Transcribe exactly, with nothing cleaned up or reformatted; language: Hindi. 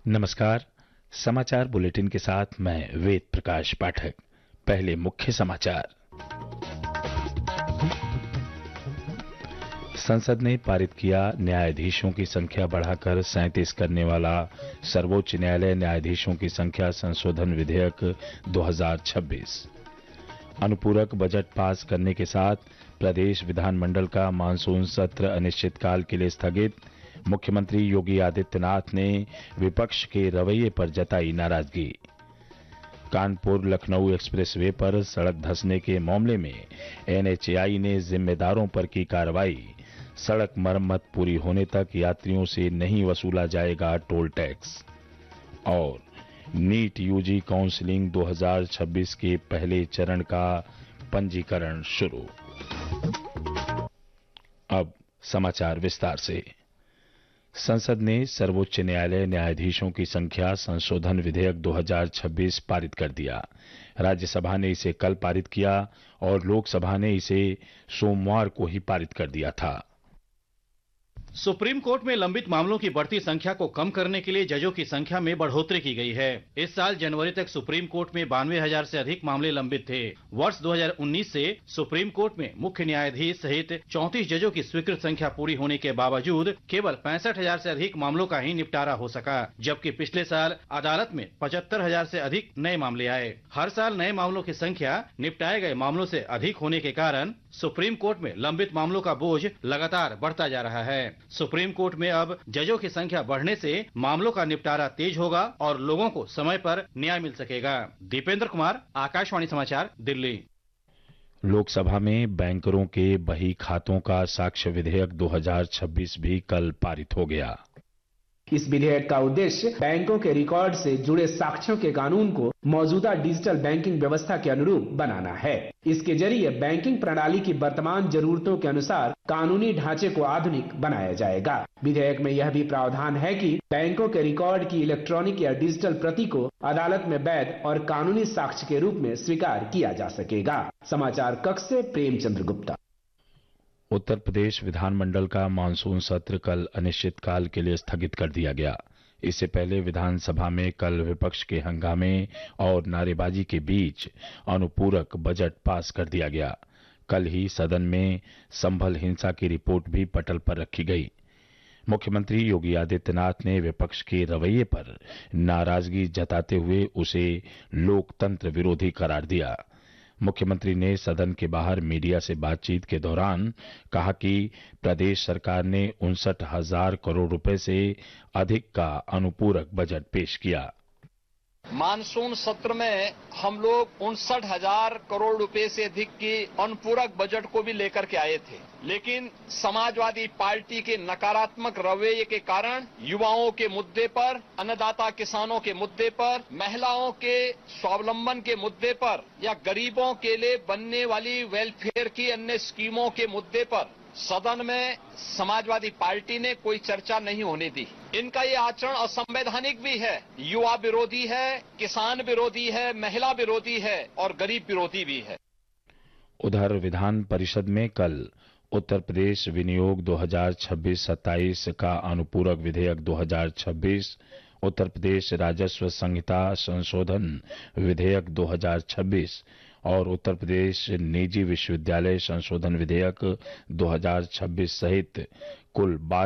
नमस्कार। समाचार बुलेटिन के साथ मैं वेद प्रकाश पाठक। पहले मुख्य समाचार। संसद ने पारित किया न्यायाधीशों की संख्या बढ़ाकर सैंतीस करने वाला सर्वोच्च न्यायालय न्यायाधीशों की संख्या संशोधन विधेयक दो हज़ार छब्बीस। अनुपूरक बजट पास करने के साथ प्रदेश विधानमंडल का मानसून सत्र अनिश्चितकाल के लिए स्थगित। मुख्यमंत्री योगी आदित्यनाथ ने विपक्ष के रवैये पर जताई नाराजगी। कानपुर लखनऊ एक्सप्रेसवे पर सड़क धंसने के मामले में एन एच ए आई ने जिम्मेदारों पर की कार्रवाई। सड़क मरम्मत पूरी होने तक यात्रियों से नहीं वसूला जाएगा टोल टैक्स। और नीट यू जी काउंसलिंग दो हज़ार छब्बीस के पहले चरण का पंजीकरण शुरू। अब समाचार विस्तार से। संसद ने सर्वोच्च न्यायालय न्यायाधीशों की संख्या संशोधन विधेयक दो हज़ार छब्बीस पारित कर दिया। राज्यसभा ने इसे कल पारित किया और लोकसभा ने इसे सोमवार को ही पारित कर दिया था। सुप्रीम कोर्ट में लंबित मामलों की बढ़ती संख्या को कम करने के लिए जजों की संख्या में बढ़ोतरी की गई है। इस साल जनवरी तक सुप्रीम कोर्ट में बानवे हजार से अधिक मामले लंबित थे। वर्ष दो हज़ार उन्नीस से सुप्रीम कोर्ट में मुख्य न्यायाधीश सहित चौंतीस जजों की स्वीकृत संख्या पूरी होने के बावजूद केवल पैंसठ हजार से अधिक मामलों का ही निपटारा हो सका, जबकि पिछले साल अदालत में पचहत्तर हजार से अधिक नए मामले आए। हर साल नए मामलों की संख्या निपटाए गए मामलों से अधिक होने के कारण सुप्रीम कोर्ट में लंबित मामलों का बोझ लगातार बढ़ता जा रहा है। सुप्रीम कोर्ट में अब जजों की संख्या बढ़ने से मामलों का निपटारा तेज होगा और लोगों को समय पर न्याय मिल सकेगा। दीपेंद्र कुमार, आकाशवाणी समाचार, दिल्ली। लोकसभा में बैंकरों के बही खातों का साक्ष्य विधेयक दो हज़ार छब्बीस भी कल पारित हो गया। इस विधेयक का उद्देश्य बैंकों के रिकॉर्ड से जुड़े साक्ष्यों के कानून को मौजूदा डिजिटल बैंकिंग व्यवस्था के अनुरूप बनाना है। इसके जरिए बैंकिंग प्रणाली की वर्तमान जरूरतों के अनुसार कानूनी ढांचे को आधुनिक बनाया जाएगा। विधेयक में यह भी प्रावधान है कि बैंकों के रिकॉर्ड की इलेक्ट्रॉनिक या डिजिटल प्रति को अदालत में वैध और कानूनी साक्ष्य के रूप में स्वीकार किया जा सकेगा। समाचार कक्ष से प्रेमचंद्र गुप्ता। उत्तर प्रदेश विधानमंडल का मानसून सत्र कल अनिश्चितकाल के लिए स्थगित कर दिया गया। इससे पहले विधानसभा में कल विपक्ष के हंगामे और नारेबाजी के बीच अनुपूरक बजट पास कर दिया गया। कल ही सदन में संभल हिंसा की रिपोर्ट भी पटल पर रखी गई। मुख्यमंत्री योगी आदित्यनाथ ने विपक्ष के रवैये पर नाराजगी जताते हुए उसे लोकतंत्र विरोधी करार दिया। मुख्यमंत्री ने सदन के बाहर मीडिया से बातचीत के दौरान कहा कि प्रदेश सरकार ने उनसठ हजार करोड़ रुपए से अधिक का अनुपूरक बजट पेश किया। मानसून सत्र में हम लोग उनसठ हजार करोड़ रुपए से अधिक की अनुपूरक बजट को भी लेकर के आए थे, लेकिन समाजवादी पार्टी के नकारात्मक रवैये के कारण युवाओं के मुद्दे पर, अन्नदाता किसानों के मुद्दे पर, महिलाओं के स्वावलंबन के मुद्दे पर या गरीबों के लिए बनने वाली वेलफेयर की अन्य स्कीमों के मुद्दे पर सदन में समाजवादी पार्टी ने कोई चर्चा नहीं होने दी। इनका ये आचरण असंवैधानिक भी है, युवा विरोधी है, किसान विरोधी है, महिला विरोधी है और गरीब विरोधी भी है। उधर विधान परिषद में कल उत्तर प्रदेश विनियोग दो हज़ार छब्बीस सत्ताईस का अनुपूरक विधेयक दो हज़ार छब्बीस, उत्तर प्रदेश राजस्व संहिता संशोधन विधेयक दो हज़ार छब्बीस और उत्तर प्रदेश निजी विश्वविद्यालय संशोधन विधेयक दो हज़ार छब्बीस सहित कुल बारह